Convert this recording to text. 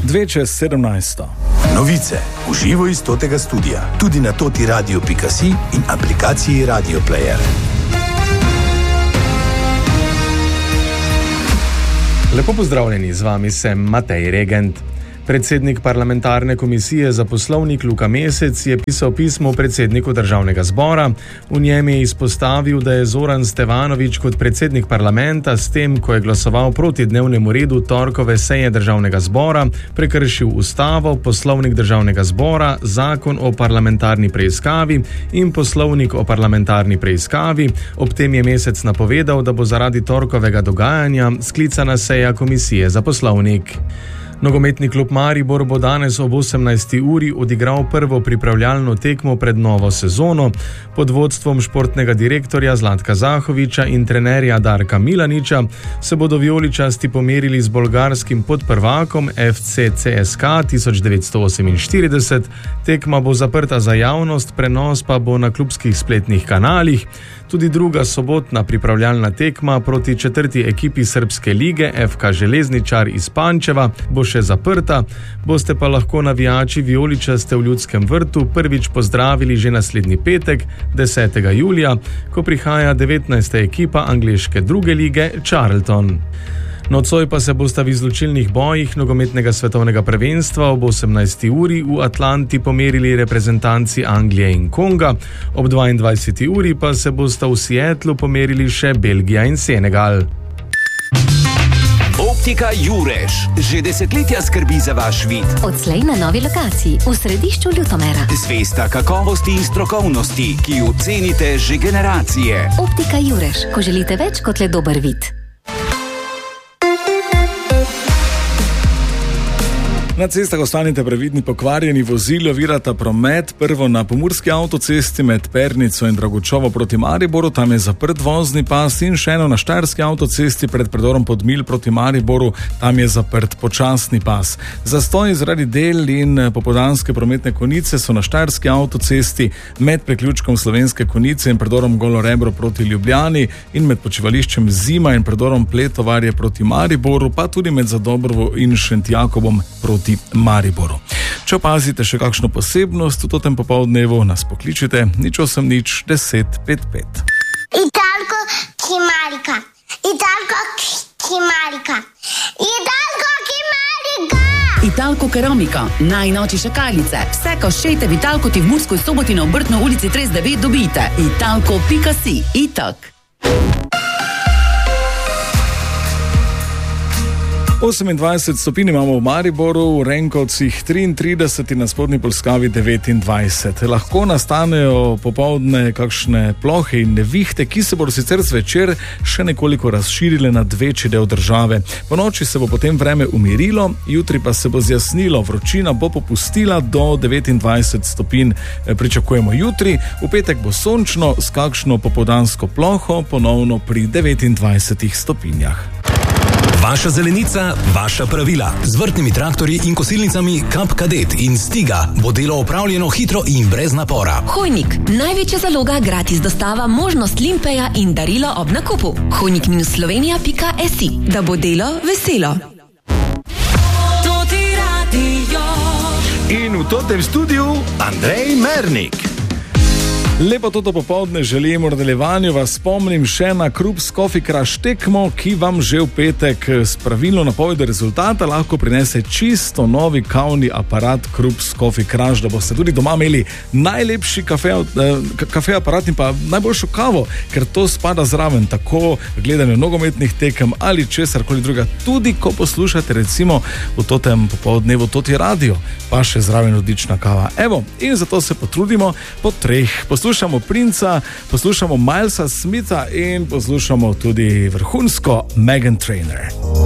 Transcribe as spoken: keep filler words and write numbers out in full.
Dve čez sedemnajsto. Novice v živo iz totega studia, tudi na toti radio pika si in aplikaciji Radio Player. Lepo pozdravljeni, z vami sem Matej Regent. Predsednik parlamentarne komisije za poslovnik Luka Mesec je pisal pismo predsedniku državnega zbora. V njem je izpostavil, da je Zoran Stevanović kot predsednik parlamenta s tem, ko je glasoval proti dnevnemu redu torkove seje državnega zbora, prekršil ustavo, poslovnik državnega zbora, zakon o parlamentarni preiskavi in poslovnik o parlamentarni preiskavi. Ob tem je Mesec napovedal, da bo zaradi torkovega dogajanja sklicana seja komisije za poslovnik. Nogometni klub Maribor bo danes ob osemnajsti uri odigral prvo pripravljalno tekmo pred novo sezono. Pod vodstvom športnega direktorja Zlatka Zahovića in trenerja Darka Milaniča se bodo vijoličasti pomerili z bolgarskim podprvakom F C C S K A tisoč devetsto oseminštirideset. Tekma bo zaprta za javnost, prenos pa bo na klubskih spletnih kanalih. Tudi druga sobotna pripravljalna tekma proti četrti ekipi Srbske lige F K Železničar iz Pančeva bo še zaprta, boste pa lahko navijači vijoličaste v Ljudskem vrtu prvič pozdravili že naslednji petek, desetega julija, ko prihaja devetnajsta ekipa angleške druge lige Charlton. Nocoj pa se bosta v izločilnih bojih nogometnega svetovnega prvenstva ob osemnajsti uri v Atlanti pomerili reprezentanci Anglije in Konga, ob dvaindvajseti uri pa se bosta v Seattlu pomerili še Belgija in Senegal. Optika Jurež že desetletja skrbi za vaš vid. Odslej na novi lokaciji v središču Ljutomera. Zvesta kakovosti in strokovnosti, ki jo cenite že generacije. Optika Jurež, ko želite več kot le dober vid. Na cestah ostanite previdni, pokvarjeni vozili ovirata promet. Prvo na pomurski avtocesti med Pernico in Dragočovo proti Mariboru, tam je zaprt vozni pas, in še eno na štajerski avtocesti pred predorom Podmilj proti Mariboru, tam je zaprt počasni pas. Zastoji zaradi del in popoldanske prometne konice so na štajerski avtocesti med priključkom Slovenske Konice in predorom Golo Rebro proti Ljubljani in med počivališčem Zima in predorom Pletovarje proti Mariboru, pa tudi med Zadobrovo in Šentjakobom proti Mariboru. Če opazite še kakšno posebnost v tem popoldnevu, nas pokličite nič osem nič deset pet pet. Italko Kimarika, Italko Kimarika, Italko Kimarika. Italko Keramika, najnovejše šakalice. Vse, ko šejte v Italko, ti v Mursko Soboti na Obrtno ulici trideset devet dobite. Italko pika si, Itak. osemindvajset stopinj imamo v Mariboru, v Renkovcih triintrideset in na spodnji Polskavi devetindvajset. Lahko nastanejo popoldne kakšne plohe in nevihte, ki se bodo sicer zvečer še nekoliko razširile nad večji del države. Po noči se bo potem vreme umirilo, jutri pa se bo zjasnilo, vročina bo popustila do devetindvajset stopinj. Pričakujemo jutri, v petek bo sončno s kakšno popoldansko ploho, ponovno pri devetindvajsetih stopinjah. Vaša zelenica, vaša pravila. Z vrtnimi traktorji in kosilnicami Kap Kadet in Stiga bo delo opravljeno hitro in brez napora. Hojnik, največja zaloga, gratis dostava, možnost limpeja in darilo ob nakupu. hojnik minus slovenija pika si, da bo delo veselo. In v totem studiu Andrej Mernik. Lepo toto popoldne želim. V nadaljevanju vas spomnim še na Krups Coffee Crush tekmo, ki vam že v petek s pravilno napovedjo rezultata lahko prinese čisto novi kavni aparat Krups Coffee Crush, da boste tudi doma imeli najlepši kafe, kafe aparat in pa najboljšo kavo, ker to spada zraven tako gledanju nogometnih tekem ali česarkoli druga, tudi ko poslušate recimo v totem popoldnevu toti radio, pa še zraven odlična kava. Evo, in zato se potrudimo po treh. Poslušamo Princa, poslušamo Milesa Smitha in poslušamo tudi vrhunsko Meghan Trainor.